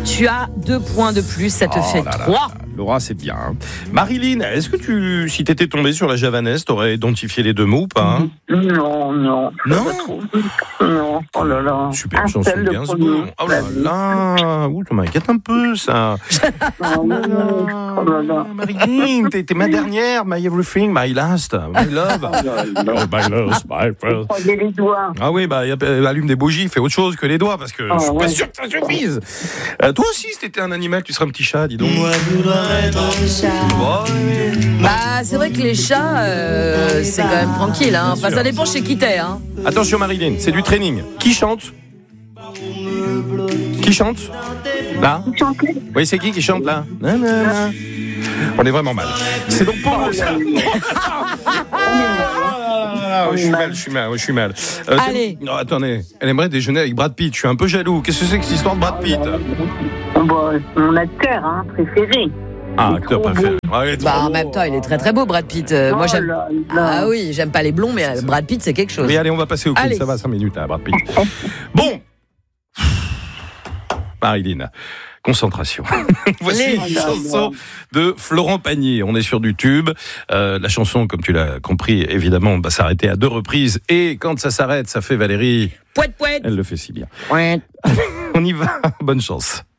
Tu as 2 points de plus, ça te fait 3. Laura, c'est bien. Marilyn, est-ce que si t'étais tombée sur la javanaise, t'aurais identifié les 2 mots ou pas Non. Non. Non. Oh là là. Super chanson de Gainsbourg. Oh là là. Ouh, ça m'inquiète un peu, ça. Oh là là. Marilyn, t'es ma dernière, my everything, my last, my love. Oh, my love, my first. Croisez les doigts. Ah oui, allume des bougies, fais autre chose que les doigts, parce que je suis pas sûr que ça suffise. Toi aussi, si t'étais un animal, tu serais un petit chat, dis donc. Moi, je voudrais être un chat. Bah, c'est vrai que les chats, c'est quand même tranquille. Hein. Enfin, ça dépend chez qui t'es. Hein. Attention Marilyn, c'est du training. Qui chante ? Là ? Oui, c'est qui chante là ? On est vraiment mal. C'est donc pour moi ça. Je suis mal. Allez. Non, attendez, elle aimerait déjeuner avec Brad Pitt. Je suis un peu jaloux. Qu'est-ce que c'est que cette histoire de Brad Pitt ? Mon acteur préféré. Ah, acteur préféré. En même temps, il est très très beau, Brad Pitt. Moi, j'aime. Ah oui, j'aime pas les blonds, mais Brad Pitt, c'est quelque chose. Mais allez, on va passer au quiz. Allez. Ça va, 5 minutes là, Brad Pitt. Bon. Marilyn, concentration. Voici une chanson de Florent Pagny. On est sur du tube. La chanson, comme tu l'as compris, évidemment, va s'arrêter à 2 reprises. Et quand ça s'arrête, ça fait Valérie. Pouet, pouet. Elle le fait si bien. Ouais. On y va. Bonne chance.